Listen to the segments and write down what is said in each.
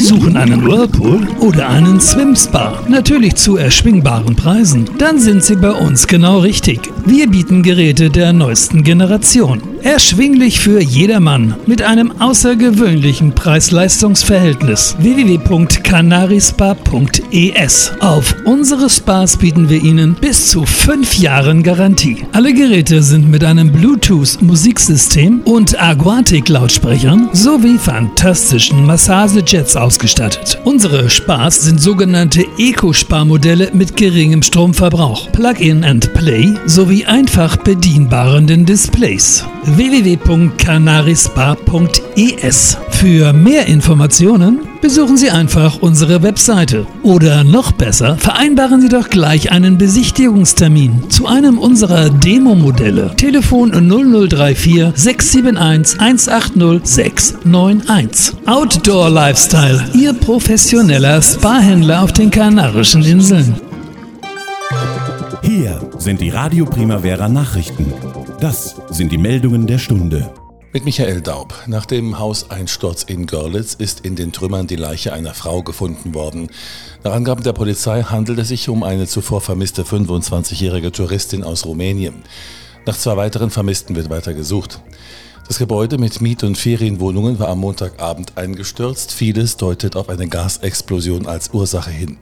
suchen einen Whirlpool oder einen Swim-Spa, natürlich zu erschwingbaren Preisen, dann sind Sie bei uns genau richtig. Wir bieten Geräte der neuesten Generation. Erschwinglich für jedermann mit einem außergewöhnlichen Preis-Leistungs-Verhältnis. www.canarispa.es. Auf unsere Spas bieten wir Ihnen bis zu 5 Jahren Garantie. Alle Geräte sind mit einem Bluetooth-Musiksystem und Aquatic-Lautsprechern sowie fantastischen Massagejets ausgestattet. Unsere Spas sind sogenannte Eco-Spa-Modelle mit geringem Stromverbrauch, Plug-in and Play sowie einfach bedienbaren Displays. www.canarispa.es. Für mehr Informationen besuchen Sie einfach unsere Webseite. Oder noch besser, vereinbaren Sie doch gleich einen Besichtigungstermin zu einem unserer Demo-Modelle. Telefon 0034 671 180 691. Outdoor Lifestyle, Ihr professioneller Spa-Händler auf den Kanarischen Inseln. Hier sind die Radio Primavera Nachrichten. Das sind die Meldungen der Stunde. Mit Michael Daub. Nach dem Hauseinsturz in Görlitz ist in den Trümmern die Leiche einer Frau gefunden worden. Nach Angaben der Polizei handelt es sich um eine zuvor vermisste 25-jährige Touristin aus Rumänien. Nach 2 weiteren Vermissten wird weiter gesucht. Das Gebäude mit Miet- und Ferienwohnungen war am Montagabend eingestürzt. Vieles deutet auf eine Gasexplosion als Ursache hin.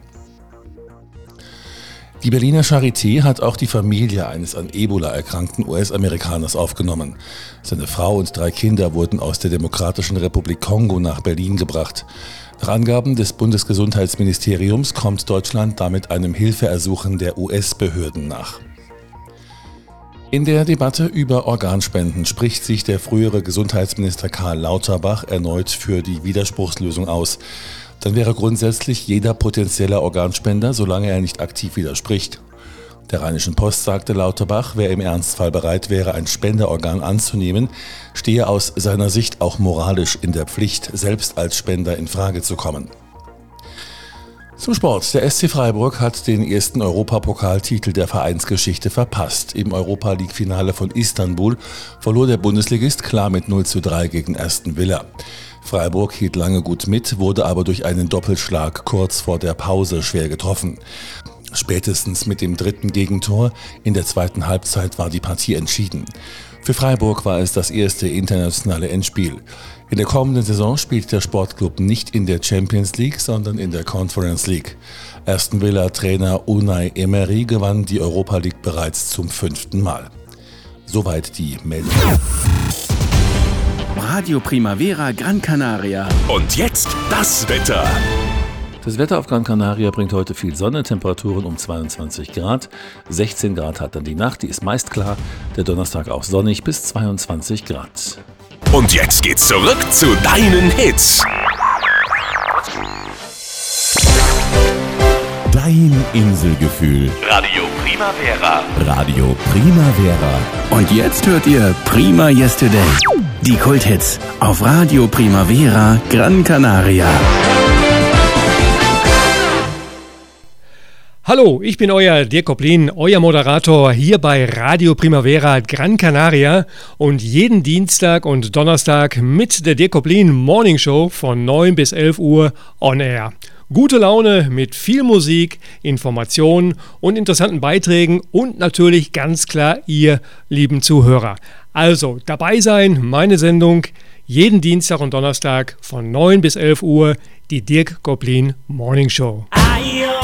Die Berliner Charité hat auch die Familie eines an Ebola erkrankten US-Amerikaners aufgenommen. Seine Frau und 3 Kinder wurden aus der Demokratischen Republik Kongo nach Berlin gebracht. Nach Angaben des Bundesgesundheitsministeriums kommt Deutschland damit einem Hilfeersuchen der US-Behörden nach. In der Debatte über Organspenden spricht sich der frühere Gesundheitsminister Karl Lauterbach erneut für die Widerspruchslösung aus. Dann wäre grundsätzlich jeder potenzieller Organspender, solange er nicht aktiv widerspricht. Der Rheinischen Post sagte Lauterbach, wer im Ernstfall bereit wäre, ein Spenderorgan anzunehmen, stehe aus seiner Sicht auch moralisch in der Pflicht, selbst als Spender in Frage zu kommen. Zum Sport. Der SC Freiburg hat den ersten Europapokaltitel der Vereinsgeschichte verpasst. Im Europa-League-Finale von Istanbul verlor der Bundesligist klar mit 0:3 gegen Aston Villa. Freiburg hielt lange gut mit, wurde aber durch einen Doppelschlag kurz vor der Pause schwer getroffen. Spätestens mit dem 3. Gegentor in der 2. Halbzeit war die Partie entschieden. Für Freiburg war es das erste internationale Endspiel. In der kommenden Saison spielt der Sportclub nicht in der Champions League, sondern in der Conference League. Aston Villa-Trainer Unai Emery gewann die Europa League bereits zum 5. Mal. Soweit die Meldung. Radio Primavera Gran Canaria. Und jetzt das Wetter. Das Wetter auf Gran Canaria bringt heute viel Sonne, Temperaturen um 22 Grad. 16 Grad hat dann die Nacht, die ist meist klar. Der Donnerstag auch sonnig bis 22 Grad. Und jetzt geht's zurück zu deinen Hits. Dein Inselgefühl. Radio Primavera. Radio Primavera. Und jetzt hört ihr Prima Yesterday. Die Kulthits auf Radio Primavera Gran Canaria. Hallo, ich bin euer Dirk Koplin, euer Moderator hier bei Radio Primavera Gran Canaria und jeden Dienstag und Donnerstag mit der Dirk Koplin Morning Show von 9 bis 11 Uhr on air. Gute Laune mit viel Musik, Informationen und interessanten Beiträgen und natürlich ganz klar ihr lieben Zuhörer. Also dabei sein, meine Sendung jeden Dienstag und Donnerstag von 9 bis 11 Uhr, die Dirk Koplin Morning Show.